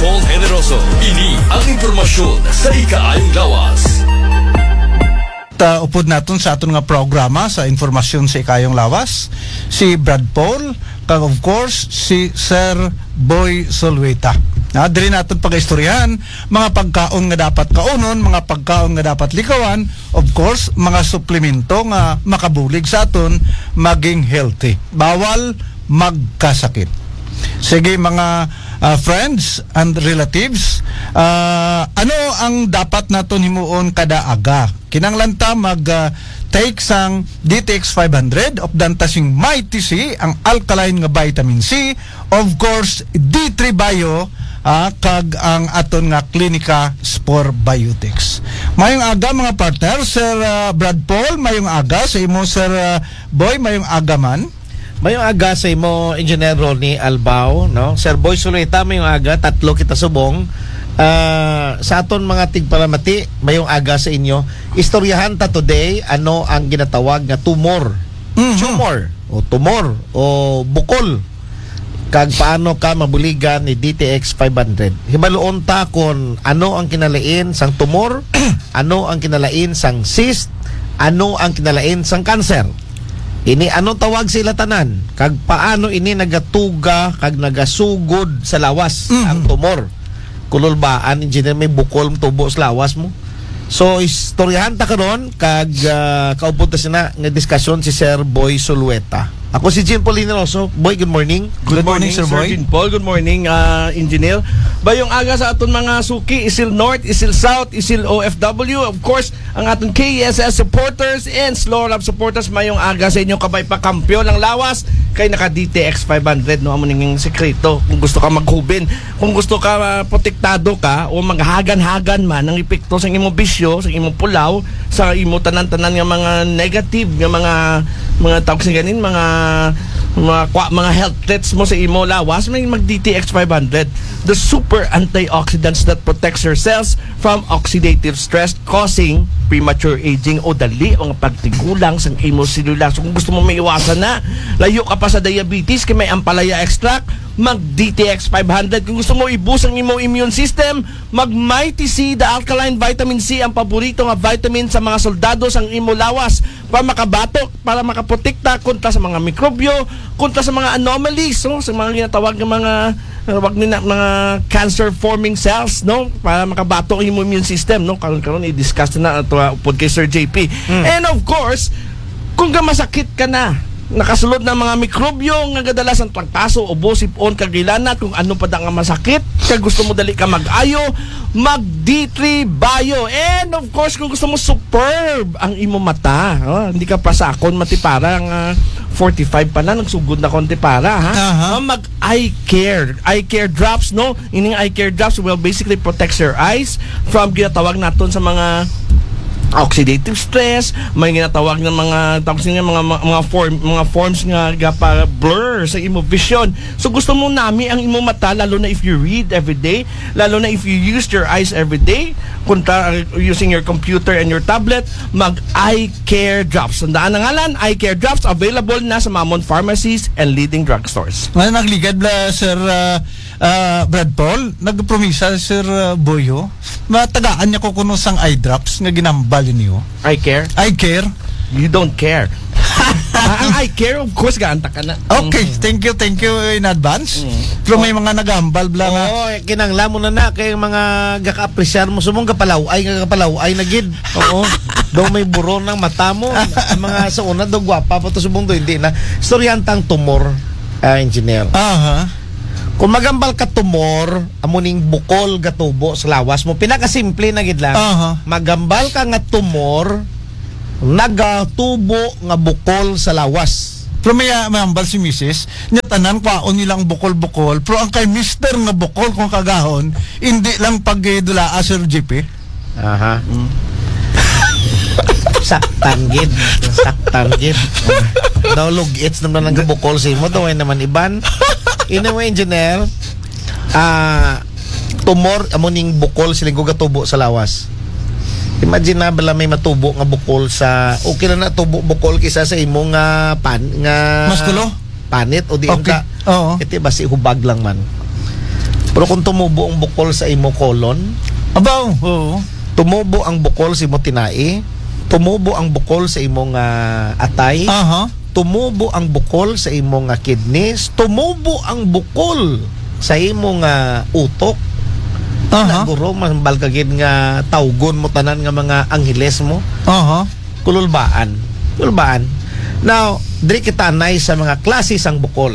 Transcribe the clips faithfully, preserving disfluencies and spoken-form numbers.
Paul Generoso. Ini ang impormasyon sa ikaayong lawas. Uh, upod naton sa aton nga programa sa informasyon sa ikayong lawas si Brad Paul kag of course si Sir Boy Solweta. Na diri naton pag-istoryahan mga pagkaon nga dapat kaunon, mga pagkaon nga dapat likawan, of course mga suplemento nga makabulig sa aton maging healthy. Bawal magkasakit. Sige mga uh, friends and relatives, uh, ano ang dapat naton himuon kada aga? Kinanglanta mag uh, take sang D T X five hundred of dantasing Mighty C, ang alkaline nga vitamin C, of course D three Bio, uh, kag ang aton nga Clinica Spore Biotics. Mayong aga mga partner, Sir uh, Brad Paul, mayong aga sa imo Sir uh, Boy, mayong aga man. Mayong aga sa imo Engineer Ronnie Albao, no? Sir Boy Solweta, mayong aga, tatlo kita subong. Uh, sa aton mga tigpalamati, mayong aga sa inyo. Istoryahan ta today ano ang ginatawag nga tumor. Mm-hmm. Tumor o tumor o bukol. Kag paano ka mabuligan ni D T X five hundred. Hibaluon ta kon ano ang kinalain sang tumor, ano ang kinalain sang cyst, ano ang kinalain sang cancer. Ini ano tawag sila tanan, kag paano ini nagatuga kag nagasugod sa lawas mm-hmm. ang tumor. Kululbaan engineer may bukol tubo sa lawas mo. So istoryahan ta karon kag uh, kaupod ta sina nga diskusyon si Sir Boy Solweta. Ako si Jean Paul Generoso. Boy, good morning. Good, good morning, morning, Sir Boy. Jean Paul, good morning, uh, Engineer. Bayong aga sa aton mga suki, Isil North, Isil South, Isil O F W, of course, ang aton K S S supporters and Slow Lab supporters, mayong aga sa inyo kabay pa kampiyon ng lawas kay naka D T X five hundred, no, amo ning sekreto. Kung gusto ka maghubin, kung gusto ka uh, protektado ka o maghagan-hagan man ang epekto sa imong bisyo, sa imong pulaw, sa imong tanan-tanan nga mga negative nga mga mga tawag sa ganin, mga mga mga health threats mo sa imo lawas, may mag D T X five hundred, the super antioxidants that protects your cells from oxidative stress causing premature aging o dali o pagtigulang sa imo selula. So kung gusto mo maiwasan na, layo ka pa sa diabetes kay may ampalaya extract, mag D T X five hundred. Kung gusto mo i-boost ang imo immune system, mag Mighty C, the alkaline vitamin C, ang paborito nga vitamin sa mga soldado sang imo lawas para makabatok, para makaprotekta kontra sa mga mikrobyo, kontra sa mga anomalies, no? Sa mga ginatawag ng mga wag nina mga cancer forming cells, no, para makabatok ang immune system, no. Karon karon i-discuss na ato upod kay Sir J P. Mm. And of course, kung masakit ka na, nakasulod na mga mikrobyo nga kadalasan pagpaso o bosipon kagilanat, kung ano pa da nga masakit, kag gusto mo dali ka mag-ayo, mag D three Bio. And of course, kung gusto mo superb ang imo mata, oh, hindi ka pa sakon mati parang uh, forty-five pa na, nagsugod na konti para, ha? Uh-huh. Mag eye care. Eye care drops, no? Ining eye care drops will basically protects your eyes from ginatawag naton sa mga oxidative stress, may ginatawag ng mga tawag nga mga mga form mga forms nga para blur sa imo vision. So gusto mo nami ang imo mata, lalo na if you read every day, lalo na if you use your eyes every day, kunta using your computer and your tablet, mag eye care drops. Tandaan ang ngalan, eye care drops, available na sa Mamon pharmacies and leading drugstores. Ngayon nagligad bla Sir uh, uh, Brad Paul, nagpromisa Sir uh, Boyo, matagaan niya ko kuno sang eye drops nga ginambal niyo. Eye care? Eye care? You don't care. Ang eye care, of course, gaanta ka na. Okay, thank you, thank you in advance. Mm. Pero may mga nagambal bla nga. Oo, oh, kinangla mo na na kay mga gaka-apresyar mo sumong kapalaw ay nga kapalaw ay nagid. Oo. Daw may buro ng mata mo. Ang mga sa una daw gwapa pa to subong do hindi na. Storyantang tumor, uh, engineer. Aha. Uh-huh. Kung magambal ka tumor, amuning bukol gatubo sa lawas mo, pinakasimple na gid lang. Uh-huh. Magambal ka nga tumor, nagatubo nga bukol sa lawas. Pero may mambal si Missus niya tanan kwaon nilang bukol-bukol, pero ang kay Mister nga bukol kung kagahon, hindi lang pagdula Sir J P. Aha. Mm. Saktan gid, saktan gid. Daw lugits naman ang bukol si mo, daw naman iban. Anyway, engineer, ah uh, tumor amuning bukol siling gatubo sa lawas. Imagine na bala may matubo nga bukol sa okay na na tubo bukol kisa sa imong nga pan nga maskulo panit o di okay. ka. Oo. Iti basi hubag lang man. Pero kung tumubo ang bukol sa imo colon, Abaw, oo. tumubo ang bukol sa imo tinai, tumubo ang bukol sa imong uh, atay, Aha. tumubo ang bukol sa imong uh, kidneys, tumubo ang bukol sa imong uh, utok. Aha. Naguro mahambal ka gid nga tawgon mo tanan nga mga angheles mo. Aha. Kululbaan. Kululbaan. Now, diri kita anay sa mga klase sang bukol.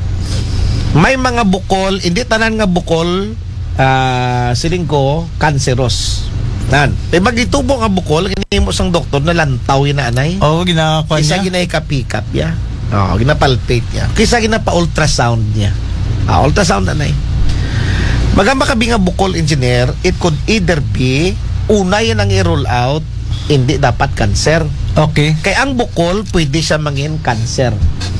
May mga bukol, hindi tanan nga bukol uh, siling ko kanseros. Nan, may magitubo nga bukol kini mo sang doktor na lantaw ina anay. Oo, ginakakuha Kisa niya. ginay-pick up ya. Oh, ginapalpate ya. Kisa ginapa ultrasound niya. Ah, ultrasound anay. Magamba kabi nga bukol engineer, it could either be una yan ang i-roll out, hindi dapat cancer. Okay. Kaya ang bukol pwede siya mangin cancer.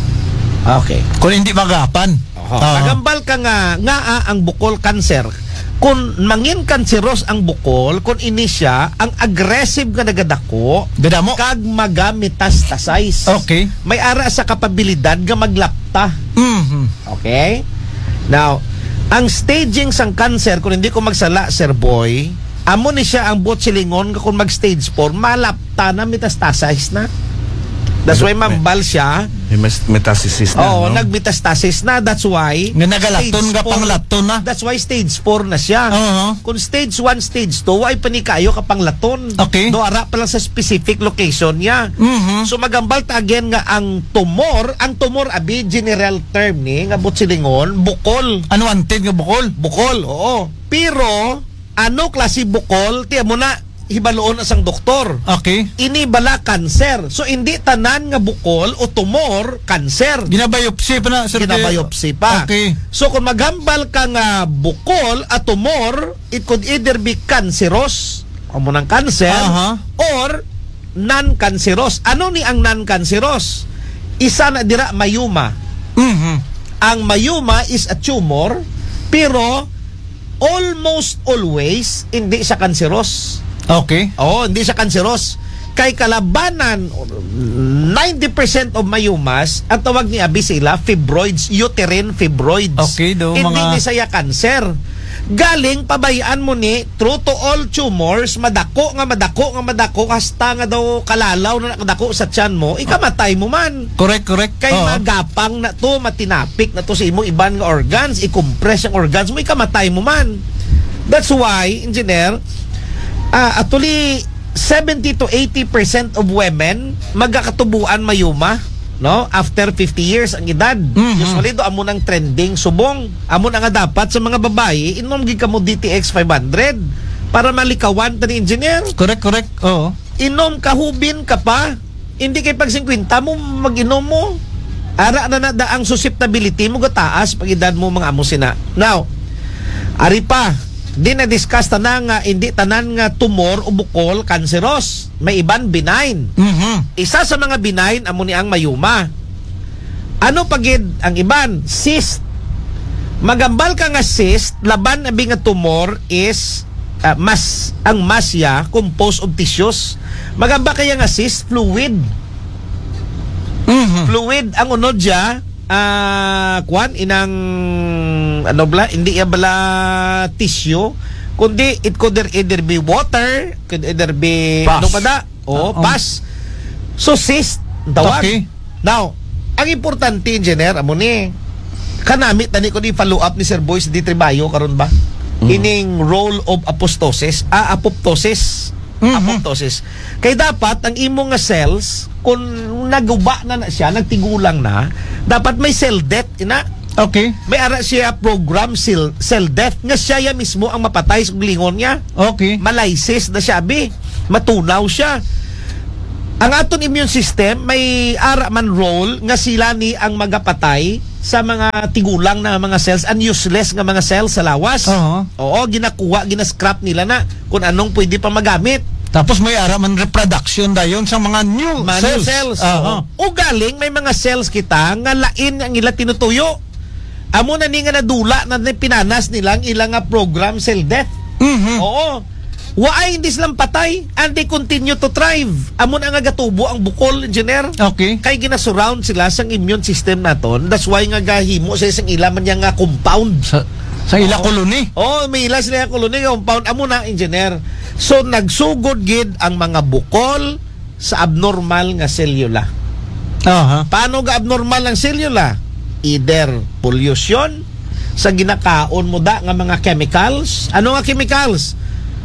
Okay. Kung hindi magapan. Oh, Aha. Nagambal ka nga nga ah, ang bukol cancer. Kung mangin kanseros ang bukol, kung ini siya ang aggressive nga nagadako, Gada mo. kag maga-metastasize. Okay. May ara sa kapabilidad nga maglapta. Mhm. Okay? Now, ang staging sang cancer, kung hindi ko magsala, Sir Boy, amo ni siya ang botsilingon kung mag-stage four, malapta na, metastasize na. That's why mambal siya. May mas- metastasis na, Oo, no? nag-metastasis na. That's why Nga nagalaton stage nga four- panglaton na. That's why stage four na siya. Oo. Kung stage one, stage two, ay panikayo ka panglaton. Okay. Do ara pa lang sa specific location niya. Mhm. So magambal ta again nga ang tumor, ang tumor abi general term ni nga butsilingon, bukol. Ano wanted nga bukol? Bukol, oo. Pero ano klase bukol? Tiyan mo na hibaloon asang doktor. Okay. Ini bala cancer. So hindi tanan nga bukol o tumor cancer. Ginabiopsy pa na, sir. Ginabiopsy pa. Okay. So kung magambal ka nga bukol at tumor, it could either be cancerous, o mo ng cancer, Aha. or non-cancerous. Ano ni ang non-cancerous? Isa na dira mayuma. Mhm. Ang mayuma is a tumor, pero almost always hindi siya cancerous. Okay. Oo, hindi siya kanseros. Kay kalabanan, ninety percent of mayumas, ang tawag ni abi sila, fibroids, uterine fibroids. Okay, do, Hindi mga- ni saya cancer. Galing, pabayaan mo ni, true to all tumors, madako nga madako nga madako, hasta nga daw kalalaw na nakadako sa tiyan mo, ikamatay mo man. Correct, correct. Kay Oo. magapang na to, matinapik na to sa imo iban nga organs, i-compress ang organs mo, ikamatay mo man. That's why, engineer, uh, actually, seventy to eighty percent of women magkakatubuan mayuma, no? After fifty years ang edad. Mhm. Usually, do amo nang trending subong. Amo na nga dapat sa mga babae, inom gid ka mo D T X five hundred para malikawan ta ni engineer. Correct, correct. Oo. Inom ka, hubin ka pa. Hindi kay pag fifty mo mag-inom mo. Ara na na da ang susceptibility mo gataas pag edad mo mga amo sina. Now, ari pa, di na discuss tanan nga hindi tanan nga tumor o bukol cancerous. May iban benign. Mhm. Isa sa mga benign amo ni ang mayuma. Ano pagid ang iban? Cyst. Magambal ka nga cyst, laban na nga tumor is uh, mas ang masya composed of tissues. Magamba kaya nga cyst fluid. Mhm. Fluid ang unod siya, ah kwan inang ano bala, hindi ya bala tissue, kundi it could either be water, could either be Pus. ano pa da? O Ah, um. pus. So cyst ang tawag. Okay. Now, ang importante engineer amo ni kanami tani ko di follow up ni Sir Boyce di Tribayo karon ba? Ining role of apoptosis, ah, apoptosis. Mhm. Apoptosis. Kay dapat ang imo nga cells kung naguba na na siya, nagtigulang na, dapat may cell death ina. Okay. May ara siya program cell, cell death nga siya ya mismo ang mapatay sa lingon niya. Okay. Malysis na siya bi. Matunaw siya. Ang aton immune system may ara man role nga sila ni ang magapatay sa mga tigulang na mga cells and useless nga mga cells sa lawas. Oo. Oo, ginakuha, ginascrap nila na kung anong pwede pa magamit. Tapos may ara man reproduction dayon sa mga new Mga cells. cells. Aha. O galing may mga cells kita nga lain ang ila tinutuyo. Amo na ni nga nadula na pinanas nilang ilang nga program cell death. Mhm. Oo. Waay hindi silang patay and they continue to thrive. Amo na nga gatubo ang bukol, engineer. Okay. Kay ginasurround sila sa immune system naton. That's why nga gahimo sa isang ila man yang nga compound. Sa Sa ila koloni. Oh, may ila sila koloni compound amo na engineer. So nagsugod gid ang mga bukol sa abnormal nga selula. Aha. Paano ga abnormal ang selula? Either pollution sa ginakaon mo da nga mga chemicals. Ano nga chemicals?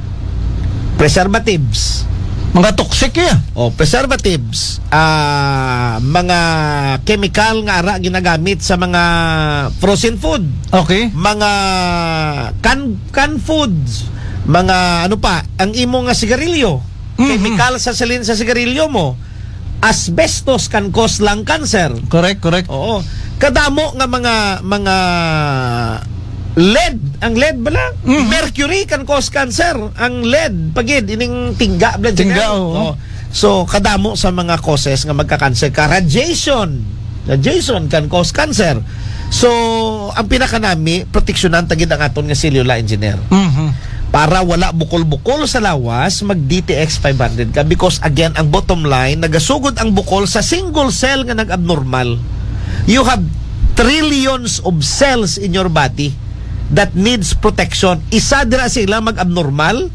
Preservatives. Mga toxic ya. O preservatives, ah mga chemical nga ara ginagamit sa mga frozen food, Okay. mga can can foods, mga ano pa, ang imo nga sigarilyo, Mhm. chemical sa salin sa sigarilyo mo. Asbestos can cause lung cancer. Correct, correct. Oo. Kadamo nga mga mga lead, ang lead bala, Mhm. mercury can cause cancer. Ang lead pagid ining tingga blood Tingga, sugar. oo. So kadamo sa mga causes nga magka-cancer ka. Radiation, radiation can cause cancer. So ang pinaka nami proteksyonan tagid ang aton nga cellular engineer. Mhm. Para wala bukol-bukol sa lawas, mag-D T X five hundred ka because again ang bottom line nagasugod ang bukol sa single cell nga nag-abnormal. You have trillions of cells in your body that needs protection. Isa dira sila mag-abnormal,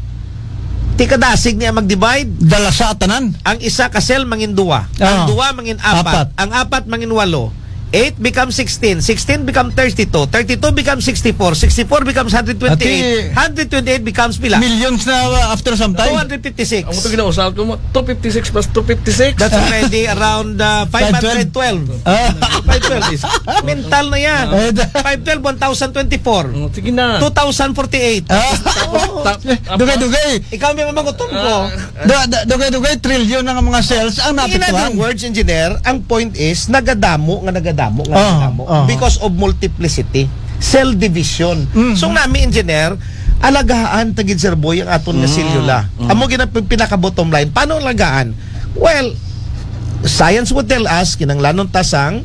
ti kadasig niya mag-divide. Dala sa atanan. Ang isa ka cell mangin duwa, Ah. ang duwa mangin apat, Apat. ang apat mangin walo. eight becomes sixteen, sixteen becomes thirty-two, thirty-two becomes sixty-four, sixty-four becomes one twenty-eight, one twenty-eight becomes pila? Millions na uh, after some time. two fifty-six. Ang ito ginausal ko mo, two fifty-six plus two fifty-six. That's already around uh, five twelve. Ah. five twelve is mental na yan. Eh, da- five twelve, one thousand twenty-four. Oh, sige na. two thousand forty-eight. Ah. Ta- Dugay-dugay. Ikaw may mamagutom ko. Da- da- Dugay-dugay trillion ng mga cells ang In other napituan. words, engineer, ang point is nagadamo nga nagadamo nga Oh, nagadamo oh. because of multiplicity, cell division. Mhm. So nami engineer, alagaan tagid Sir Boy ang aton nga selula. Amo gina pinaka bottom line. Paano alagaan? Well, science would tell us kinanglanon tasang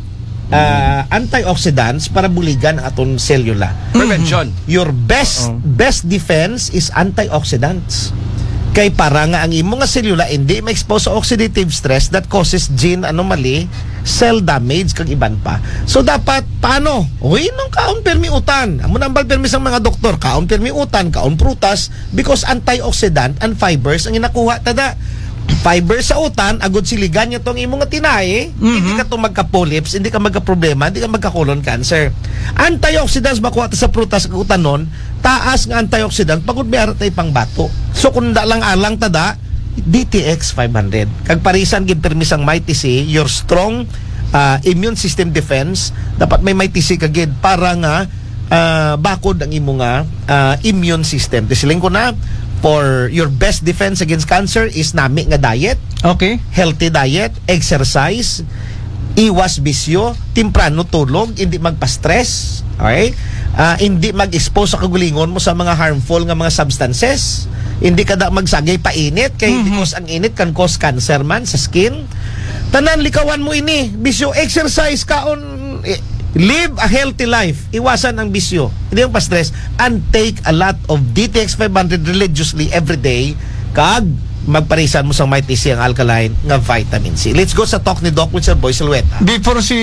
uh, antioxidants para buligan ang aton selula. Prevention. Your best Oo. best defense is antioxidants. Kay para nga ang imo nga selula hindi ma-expose sa oxidative stress that causes gene anomaly, cell damage kag iban pa. So dapat paano? Uy, nung kaon permiutan. Amo nang bal permis ang mga doktor, kaon permiutan, kaon prutas because antioxidant and fibers ang inakuha tada. Fiber sa utan, agud siligan niya tong imo nga tinay, Mhm. hindi ka to magka-polyps, hindi ka magka-problema, hindi ka magka-colon cancer. Antioxidants makuha ta sa prutas kag utanon, taas nga antioxidant pagud may arat tay pangbato. So kung da lang alang tada, D T X five hundred. Kag parisan gid permisang mighty C, your strong uh, immune system defense, dapat may mighty C kagid para nga uh, bakod ang imo nga uh, immune system. Tisiling ko na, for your best defense against cancer is nami nga diet, Okay. healthy diet, exercise, iwas bisyo, timprano tulog, hindi magpa-stress, okay? Ah, hindi mag-expose sa kagulingon mo sa mga harmful nga mga substances, hindi ka da magsagay painit, kay Mhm. because ang init can cause cancer man sa skin. Tanan likawan mo ini, bisyo, exercise kaon, eh, live a healthy life. Iwasan ang bisyo. Hindi yung pa-stress. And take a lot of D T X five hundred religiously every day. Kag magparisan mo sa Mighty C ang alkaline nga vitamin C. Let's go sa talk ni Doc with Sir Boy Silueta. Before si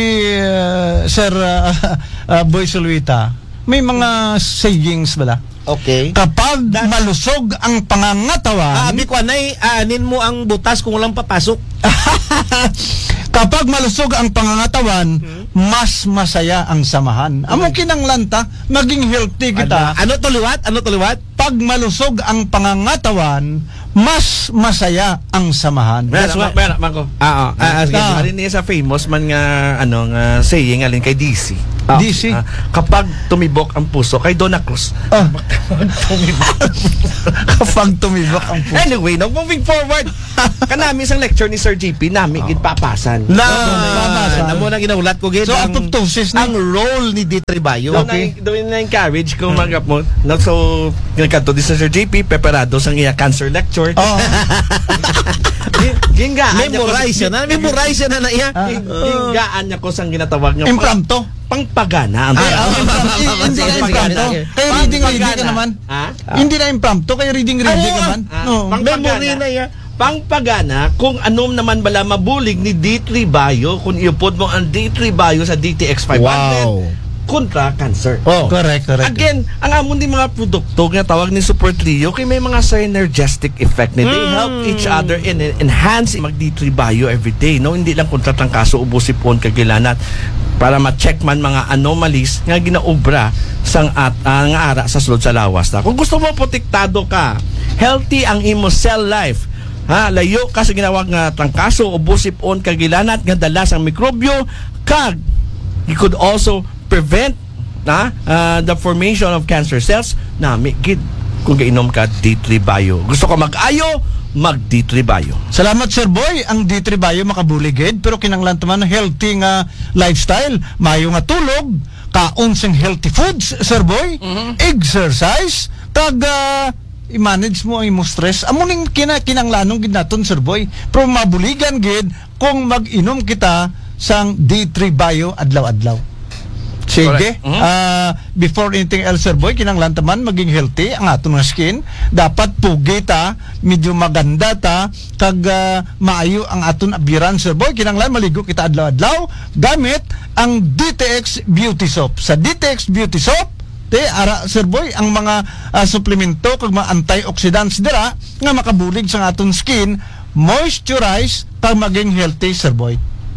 uh, Sir uh, uh, Boy Soluita, may mga sayings bala. Okay. Kapag malusog ang pangangatawan, Ah, abi ko anay, anin mo ang butas kung walang papasok. kapag malusog ang pangangatawan, mas masaya ang samahan. Amo kinanglanta, maging healthy kita. Ano, ano to liwat? Ano to liwat? Pag malusog ang pangangatawan, mas masaya ang samahan. That's what, Mera, Marco. Ah, ah, ah, Ah. Ari niya sa famous man nga ano nga saying alin kay D C. D C. Ah, kapag tumibok ang puso kay Donna Cruz. Ah, Tumibok. kapag tumibok ang puso. Anyway, no, moving forward. Kanami isang lecture ni Sir J P nami gid papasan. Na, Papasan. namo na ginaulat ko gid So, ang, apoptosis ni- ang role ni D. Tribayo. Okay. Doon na encourage kung magap mo. No, so nagkanto di sa Sir J P preparados ang iya cancer lecture. Oh, Gingaan niya ko. Memorize yan. Na, memorize yan na na iya. Ah. Gingaan niya ko sang ginatawag nga impromptu. pangpagana. Ang Ay, Ah, ah, impromptu. Hindi na sige, impromptu. sige. Kay reading reading ka naman. Ha? Hindi na impromptu, kay reading reading ka man. Ah, No. pang- Memory na iya. Pangpagana kung anom naman bala mabulig ni D three Bio kung iupod mo ang D three Bio sa D T X five hundred. Wow. kontra cancer. Oh. Correct, correct. Again, ang amon di mga produkto nga tawag ni Super Trio kay may mga synergistic effect ni. They Mm. help each other and enhance mag D three Bio every day. No, hindi lang kontra tang kaso ubosipon kagilanat para ma-check man mga anomalies nga ginaobra sang at uh, nga ara sa sulod sa lawas ta. Kung gusto mo protektado ka, healthy ang imo cell life. Ha, layo ka sa ginawag nga trangkaso ubosipon kagilanat nga dala sang mikrobyo kag you could also prevent na uh, the formation of cancer cells na gid kung gainom ka D three Bio. Gusto ko mag-ayo, mag D three Bio. Salamat Sir Boy, ang D three Bio makabuligid pero kinanglan taman healthy nga lifestyle, mayo nga tulog, kaon sing healthy foods Sir Boy, Mhm. exercise, kag uh, i-manage mo ang imo stress. Amo ning kina kinanglanong gid naton Sir Boy. Pero mabuligan gid kung mag-inom kita sang D three Bio adlaw-adlaw. Sige. Correct. Mhm. Ah, before anything else Sir Boy, kinanglan taman maging healthy ang aton nga skin. Dapat pugi ta, medyo maganda ta, kag ah, maayo ang aton abiran Sir Boy. Kinanglan maligo kita adlaw-adlaw gamit ang D T X Beauty Soap. Sa D T X Beauty Soap, te ara Sir Boy ang mga ah, suplemento kag mga antioxidants dira nga makabulig sa aton skin, moisturize kag maging healthy Sir Boy.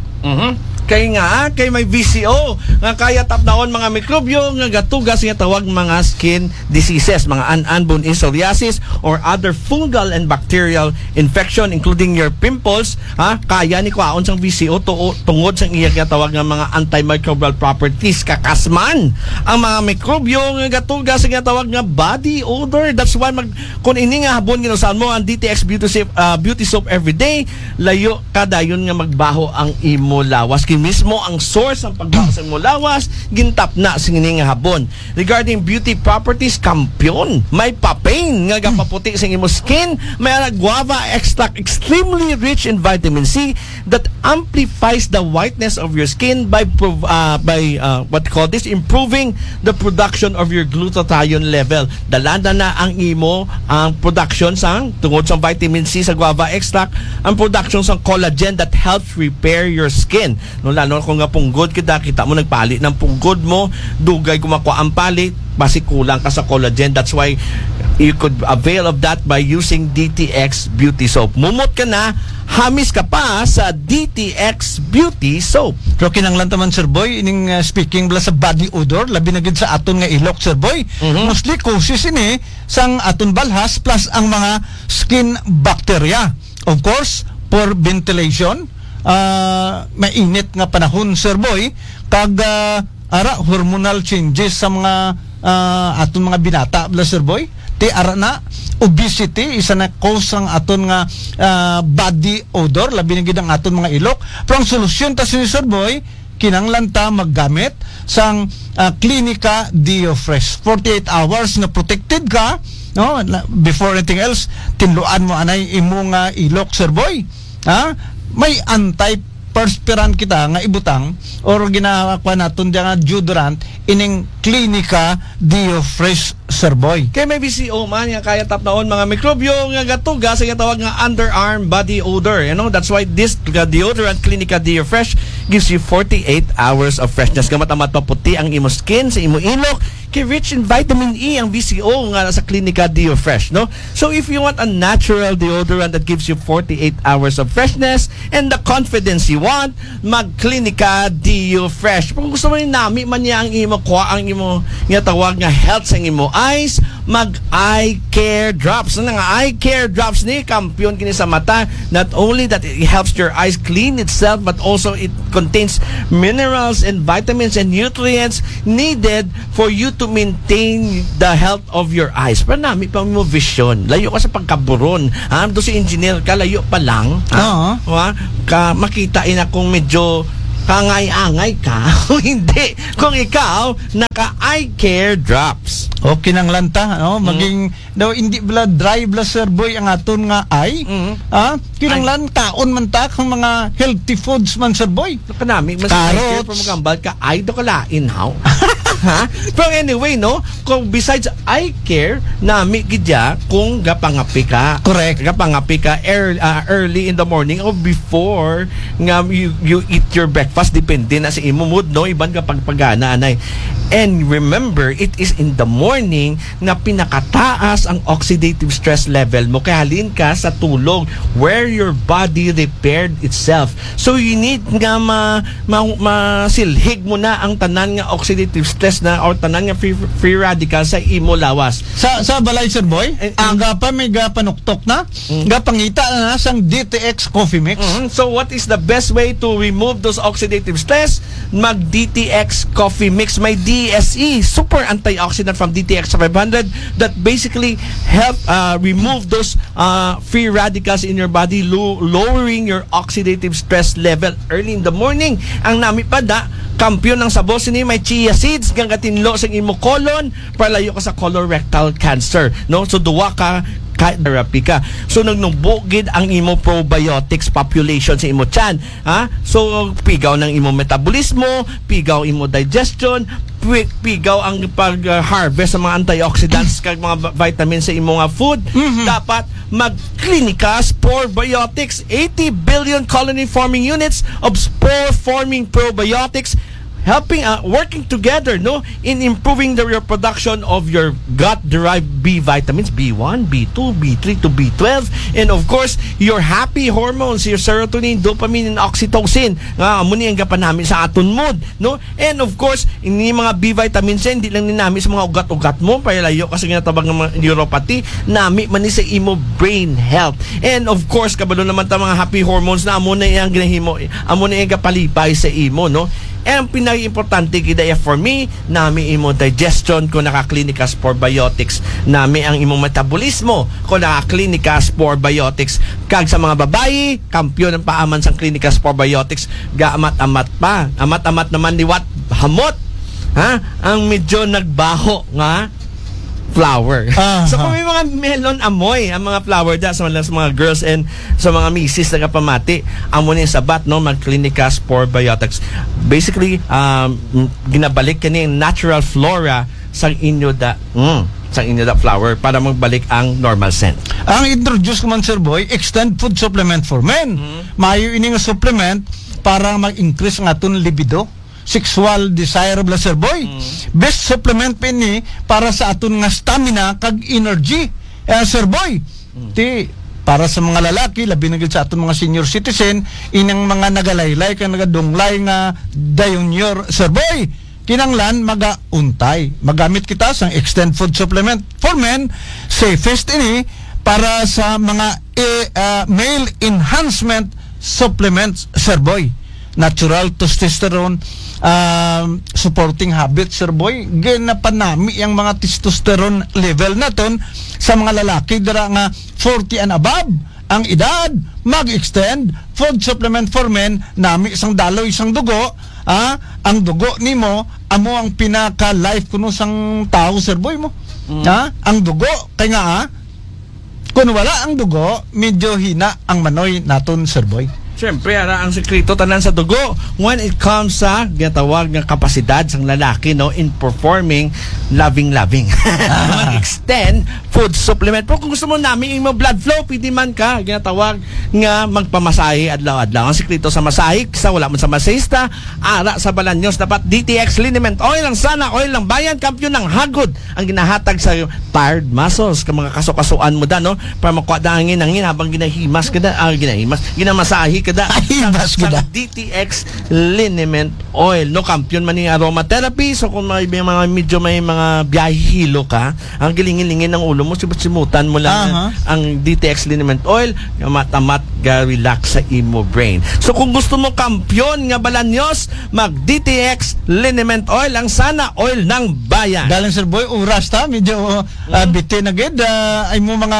Mhm. Kay nga kay may V C O nga kaya tapdaon mga mikrobyo nga gatugas nga tawag mga skin diseases, mga an-anbone psoriasis or other fungal and bacterial infection including your pimples, ha, kaya ni kwaon sang V C O to, tungod sang iya nga tawag nga mga antimicrobial properties kakasman ang mga mikrobyo nga gatugas nga tawag nga body odor. That's why mag kun ini nga habon ginusahan mo ang D T X Beauty Soap, uh, Beauty Soap every day, layo kadayon nga magbaho ang imo lawas. Mismo ang source ng pagbaho sa imo lawas gintap na singini nga habon. Regarding beauty properties, kampiyon may papain nga gapaputi sa imo skin, may guava extract extremely rich in vitamin C that amplifies the whiteness of your skin by prov- uh, by uh, what call this improving the production of your glutathione level. Dalanda na ang imo ang production sang tungod sa vitamin C sa guava extract, ang production sa collagen that helps repair your skin. No, lalo kung nga punggod kita, kita mo nagpali ng punggod mo, dugay kumakuha ang pali, basi kulang ka sa collagen. That's why you could avail of that by using D T X Beauty Soap. Mumot ka na, hamis ka pa sa D T X Beauty Soap. Pero kinanglan taman Sir Boy, ining uh, speaking bala sa body odor, labi na gid sa aton nga ilok Sir Boy. Mhm. Mostly causes ini sang aton balhas plus ang mga skin bacteria. Of course, for ventilation, uh, mainit nga panahon Sir Boy, kag uh, ara hormonal changes sa mga uh, aton mga binata bala Sir Boy. Ti ara na obesity isa na cause ang aton nga uh, body odor, labi na gid ang aton mga ilok. Pero ang solusyon ta si Sir Boy, kinanglan ta maggamit sang uh, Clinica Dio Fresh. forty-eight hours na protected ka, no? Before anything else, tinluan mo anay imo nga ilok Sir Boy. Ha? May anti-perspirant kita nga ibutang or ginawa naton nga deodorant ining Clinica Dio Fresh Sir Boy. Kay may V C O man nga kaya tapdaon mga mikrobyo nga gatuga sa tawag nga underarm body odor. You know, that's why this uh, deodorant Clinica Dio Fresh gives you forty-eight hours of freshness. Gamatamat paputi ang imo skin sa imo ilok. Kay rich in vitamin E ang V C O nga sa Clinica Dio Fresh, no? So if you want a natural deodorant that gives you forty-eight hours of freshness and the confidence you want, mag Clinica Dio Fresh. Kung gusto mo yung nami man niya ang imo kuha ang imo nga tawag nga health sa imo eyes, mag eye care drops. Ano nga eye care drops ni kampiyon kini sa mata. Not only that it helps your eyes clean itself, but also it contains minerals and vitamins and nutrients needed for you to maintain the health of your eyes. Pero nami pa mo vision. Layo ka sa pagkaburon. Ha? Do si engineer ka, layo pa lang. Ha? Ha? Ka, makita ina kung medyo kangay-angay ka. Kung hindi, kung ikaw naka-eye care drops. O kinanglan ta, no? Maging daw hindi bala dry bala Sir Boy ang aton nga eye. Mhm. Ha? Kinanglan taon man ta kung mga healthy foods man Sir Boy. Kanami, mas Carrots. eye care pa magambal ka, ay do ka lain, how? Ha? Pero anyway, no, kung besides eye care, nami gidya kung gapangapi ka. Correct. Gapangapi ka early, uh, early in the morning or before nga you, you eat your breakfast, depende na sa imo mood, no, iban kapag pagana anay. And remember, it is in the morning na pinakataas ang oxidative stress level mo, kaya halin ka sa tulog where your body repaired itself. So you need nga ma, ma, masilhig mo na ang tanan nga oxidative stress na or tanan nga free, free radical sa imo lawas. Sa sa balay sir boy, Eh, ang gapa may gapanuktok na, gapangita na na sang D T X coffee mix. Mhm. So what is the best way to remove those oxidative stress? Mag D T X coffee mix. May D S E, super antioxidant from D T X five hundred that basically help uh, remove those uh, free radicals in your body, lo- lowering your oxidative stress level early in the morning. Ang nami pa da, kampiyon ng sabos ni may chia seeds kang katinlo sa imo colon para layo ka sa colorectal cancer, no? So duwa ka therapy ka. So nagnubugid ang imo probiotics population sa imo tiyan, ha? So pigaw ng imo metabolismo, pigaw imo digestion, pi- pigaw ang pag-harvest sa mga antioxidants kag mga vitamins sa imo nga food. Mm-hmm. Dapat mag-Clinica Spore Biotics, eighty billion colony forming units of spore forming probiotics helping uh, working together, no, in improving the reproduction of your gut derived B vitamins, B one, B two, B three to B twelve, and of course your happy hormones, your serotonin, dopamine, and oxytocin nga amo ni ang gapanami sa aton mood, no. And of course ini mga B vitamins hindi lang ni nami sa mga ugat-ugat mo para layo kasi ginatabag ng mga neuropathy, nami man ni sa imo brain health. And of course kabalo naman ta mga happy hormones na amo na iyang ginahimo, amo na iyang kapalipay sa imo, no. And ang pinaka-importante kidaya for me, nami imo digestion kung naka-Clinica Spore Biotics, nami ang imong metabolismo kung naka-Clinica Spore Biotics. Kag sa mga babayi, kampiyon ng paaman sang Clinica Spore Biotics, gaamat-amat pa. Amat-amat naman liwat hamot, ha? Ang medyo nagbaho nga flower. Uh-huh. So kung may mga melon amoy ang mga flower da sa mga, sa mga girls and sa mga misis na kapamati, amo ni sabat, no, mag Clinica Spore Biotics. Basically um, ginabalik kani natural flora sa inyo da mm, sa inyo da flower para magbalik ang normal scent. Ang introduce ko man sir boy, extend food supplement for men. Mm-hmm. Mayo ini nga supplement para mag-increase ang aton libido, sexual desirable sir boy. Mm. Best supplement pa ini para sa aton nga stamina kag energy, eh, sir boy. Mm. Ti para sa mga lalaki labi na gid sa aton mga senior citizen, inang mga nagalaylay kag nagadunglay nga dayunyor sir boy, kinanglan magauntay magamit kita sang extend food supplement for men. Safest ini para sa mga eh, uh, male enhancement supplements sir boy. Natural testosterone um, supporting habits sir boy, ginapanami ang mga testosterone level naton sa mga lalaki dira nga forty and above ang edad. Mag-extend food supplement for men, nami isang dalaw isang dugo, ah, ang dugo nimo amo ang pinaka life kuno sang tao sir boy mo. Mm. Ah, ang dugo kay nga ah, kung wala ang dugo medyo hina ang manoy naton sir boy. Siyempre, ara ang sekreto tanan sa dugo when it comes sa ginatawag nga kapasidad sang lalaki, no, in performing loving-loving. Mag-extend food supplement. Pero kung gusto mo namin yung blood flow, pwede man ka ginatawag nga magpamasahe adlaw-adlaw. Ang sekreto sa masahe, sa wala man sa masahista, ara sa Balanyos, dapat D T X liniment oil ang sana, oil ng bayan, kampiyon ng hagod ang ginahatag sa tired muscles, ka mga kaso-kasuan mo da, no, para makuha da angin angin habang ginahimas ka da, ah, ginahimas, ginamasahe ka da Ahimas sa, ko da. sa D T X liniment oil, no, kampiyon man yung aromatherapy. So kung may, may mga medyo may mga biyahilo ka, ang gilingin-lingin ng ulo mo, simutan mo lang Uh-huh. ang, ang D T X liniment oil, matamat ga relax sa imo brain. So kung gusto mo kampiyon nga Balanyos, mag D T X liniment oil ang sana oil ng bayan. Galing sir boy, oras ta medyo uh, bitin agad, uh, ay mo mga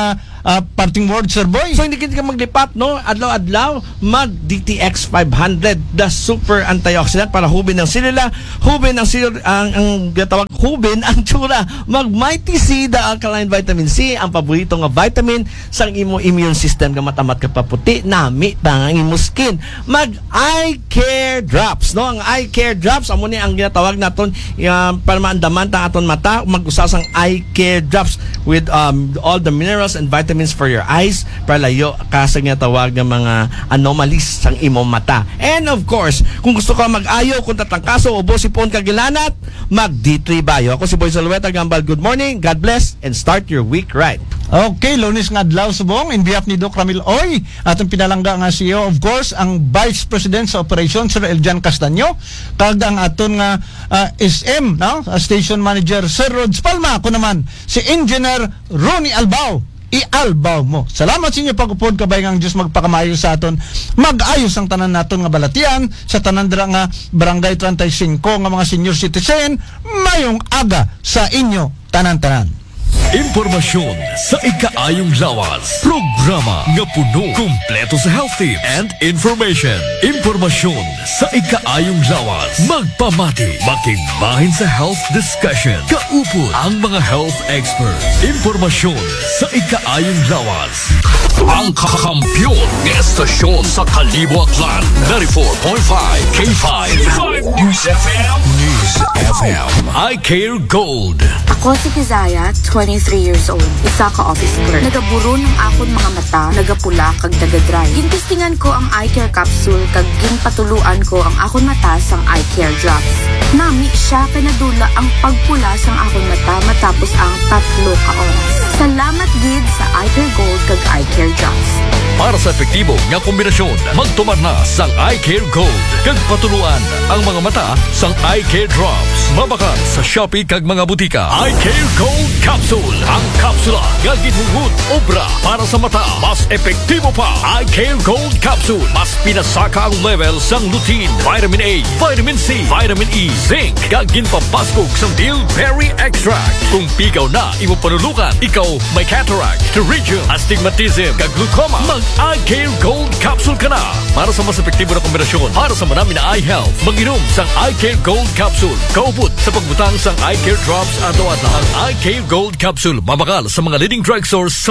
ah, parting word, Sir Boy. So hindi kita ka maglipat, no? Adlaw-adlaw, mag D T X five hundred, the super antioxidant para hubin ang silila, hubin ang sil ang ang gatawag hubin ang tsura. Mag Mighty C, the alkaline vitamin C, ang paborito nga vitamin sa imo immune system nga matamat ka paputi, nami pa ang imo skin. Mag Eye Care Drops, no? Ang Eye Care Drops amo ni ang ginatawag naton uh, para maandaman ta aton mata, mag-usasang Eye Care Drops with um, all the minerals and vitamins for your eyes para layo ka sa ginatawag nga mga anomalies sang imong mata. And of course, kung gusto ka mag-ayo kung tatangkaso o bosipon kagilanat, mag D three Bio. Ako si Boy Zulueta Gambal. Good morning, God bless, and start your week right. Okay, Lunes nga adlaw subong in behalf ni Doc Ramil Oy, atong pinalangga nga C E O, of course, ang Vice President sa Operation, Sir Eljan Castaño, kag ang aton nga uh, S M, no? Station Manager, Sir Rods Palma, ako naman, si Engineer Ronnie Albao. I-albaw mo. Salamat sa inyo pag-upod kabay ng Diyos magpakamayo sa aton. Mag-ayos ang tanan naton nga balatian sa tanan dira nga Barangay thirty-five nga mga senior citizen. Mayong aga sa inyo tanan-tanan. Impormasyon sa ikaayong lawas. Programa nga puno, kumpleto sa health tips and information. Impormasyon sa ikaayong lawas. Magpamati, makigbahin sa health discussion. Kaupod ang mga health experts. Impormasyon sa ikaayong lawas. Ang kakampiyon ng estasyon sa Kalibo Aklan. ninety-four point five K five News F M. News F M. I Care Gold. Ako si Kizaya, twenty-three years old. Isa ka office clerk. Nagaburo ng akon mga mata, nagapula kag nagadry. Gintistingan ko ang eye care capsule kag ginpatuluan ko ang akon mata sang eye care drops. Nami siya kanadula ang pagpula sang akon mata matapos ang tatlo ka oras. Salamat gid sa Eye Care Gold kag Eye Care Drops. Para sa epektibo nga kombinasyon, magtumar na sang Eye Care Gold. Kag patuluan ang mga mata sang Eye Care Drops. Mabakal sa Shopee kag mga butika. Eye Care Gold Capsule. Ang kapsula nga ginhugud obra para sa mata. Mas epektibo pa. Eye Care Gold Capsule. Mas pinasaka ang level sang lutein, vitamin A, vitamin C, vitamin E, zinc. Kag ginpapaskog sang bilberry extract. Kung pigaw na imo panulukan, ikaw may cataract, pterygium, astigmatism, kag glaucoma, mag-Eye Care Gold Capsule ka na. Para sa mas epektibo na kombinasyon, para sa marami na eye health, mag-inom sang Eye Care Gold Capsule. Kaupod sa pagbutang sang Eye Care Drops ato at ang Eye Care Gold Capsule. Mabakal sa mga leading drugstores sa